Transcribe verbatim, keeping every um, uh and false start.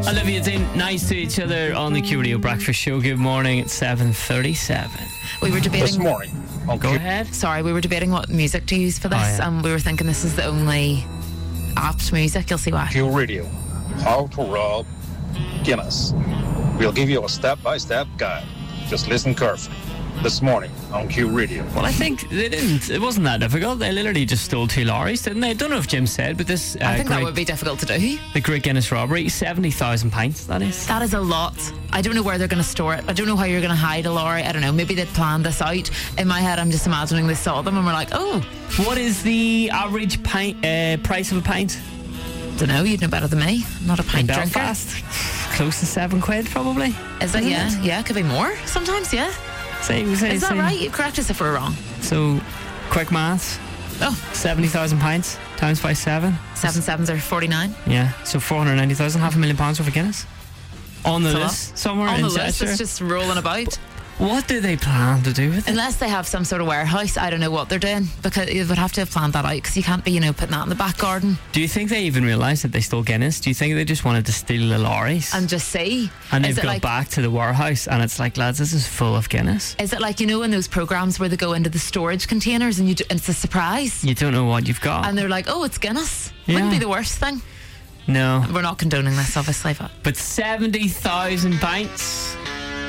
Olivia Dean, nice to each other on the Q Radio Breakfast Show. Good morning. It's seven thirty-seven. We were debating. This morning. On Go Q- ahead. Sorry, we were debating what music to use for this, Oh, yeah. and we were thinking this is the only apt music. You'll see why. Q Radio. How to rob Guinness. We'll give you a step-by-step guide. Just listen carefully. This morning on Q Radio. Well, I think they didn't. It wasn't that difficult. They literally just stole two lorries, didn't they? I don't know if Jim said, but this. Uh, I think great, that would be difficult to do. the Great Guinness robbery, seventy thousand pints. That is. That is a lot. I don't know where they're going to store it. I don't know how you're going to hide a lorry. I don't know. Maybe they'd planned this out. In my head, I'm just imagining they saw them and were like, oh, What is the average pint uh, price of a pint don't know. You'd know better than me. I'm not a in pint drinker. Belfast? Close to seven quid, probably. Is it? Isn't Yeah, it? yeah. It could be more sometimes. Yeah. Say, say, Is that say. right? You correct us if we're wrong. So, quick maths. Oh, seventy thousand pints times by seven. seven sevens are forty-nine. Yeah, so four hundred ninety thousand, half a million pounds worth of Guinness. On the That's a list lot. somewhere On in the list, Cheshire. it's just rolling about. What do they plan to do with it? Unless they have some sort of warehouse, I don't know what they're doing, because you would have to have planned that out, because you can't be, you know, putting that in the back garden Do you think they even realised that they stole Guinness? Do you think they just wanted to steal the lorries? and just see. And Is they've it got like, back to the warehouse and it's like, lads, this is full of Guinness. Is it like, you know, in those programs where they go into the storage containers and you do, it's a surprise, You don't know what you've got. and they're like, oh, it's Guinness. Yeah. Wouldn't be the worst thing. No. We're not condoning this, obviously, but But seventy thousand pints.